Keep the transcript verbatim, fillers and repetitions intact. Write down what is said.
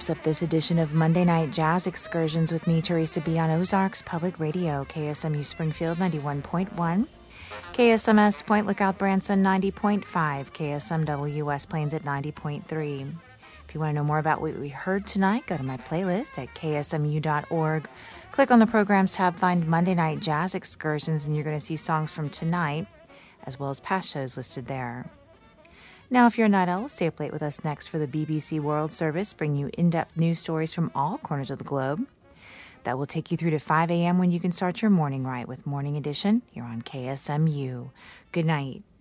wraps up this edition of Monday Night Jazz Excursions with me, Teresa B. on Ozarks Public Radio, K S M U Springfield ninety-one point one, K S M S Point Lookout Branson ninety point five, K S M W West Plains at ninety point three. If you want to know more about what we heard tonight, go to my playlist at K S M U dot org. Click on the Programs tab, find Monday Night Jazz Excursions, and you're going to see songs from tonight, as well as past shows listed there. Now, if you're a night owl, stay up late with us next for the B B C World Service, bring you in-depth news stories from all corners of the globe. That will take you through to five a.m. when you can start your morning right with Morning Edition here on K S M U. Good night.